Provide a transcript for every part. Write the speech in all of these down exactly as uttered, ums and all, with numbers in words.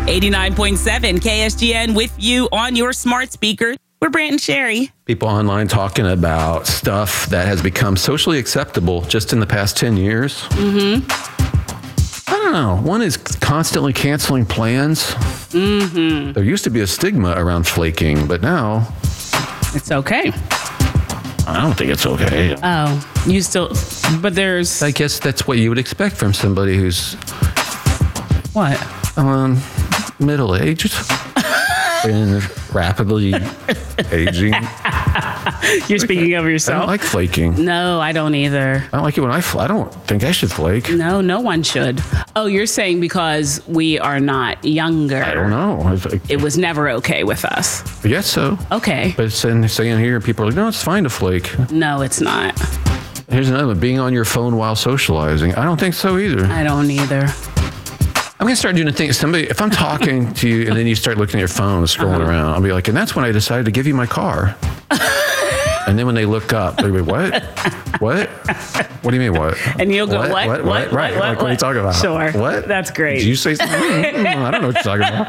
eighty-nine point seven K S G N with you on your smart speaker. We're Brant and Sherry. People online talking about stuff that has become socially acceptable just in the past ten years. Mm-hmm. I don't know. One is constantly canceling plans. Mm-hmm. There used to be a stigma around flaking, but now it's okay. I don't think it's okay. Oh, you still, but there's... I guess that's what you would expect from somebody who's... What? Um, middle-aged and rapidly aging. You're speaking of yourself? I don't like flaking. No, I don't either. I don't like it when I flake. I don't think I should flake. No, no one should. Oh, you're saying because we are not younger. I don't know. It was never okay with us. I guess so. Okay. But it's in, saying here, people are like, no, it's fine to flake. No, it's not. Here's another one. Being on your phone while socializing. I don't think so either. I don't either. I'm going to start doing a thing. Somebody, if I'm talking to you and then you start looking at your phone, scrolling uh-huh. around, I'll be like, and that's when I decided to give you my car. And then when they look up, they'll be, what? What? What do you mean, what? And you'll go, what? What? What? What? Right. What? Like, What? what are you talking about? Sure. What? That's great. Did you say something? I don't know what you're talking about.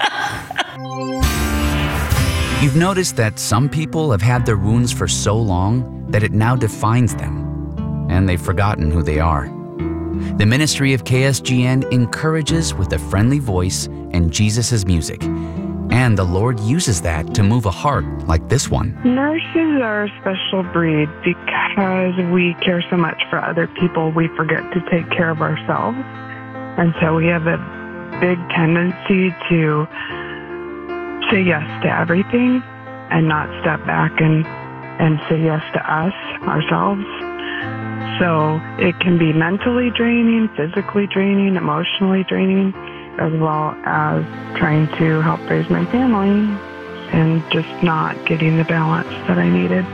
You've noticed that some people have had their wounds for so long that it now defines them, and they've forgotten who they are. The ministry of K S G N encourages with a friendly voice and Jesus' music. And the Lord uses that to move a heart like this one. Nurses are a special breed because we care so much for other people, we forget to take care of ourselves. And so we have a big tendency to say yes to everything and not step back and, and say yes to us, ourselves. So it can be mentally draining, physically draining, emotionally draining, as well as trying to help raise my family and just not getting the balance that I needed.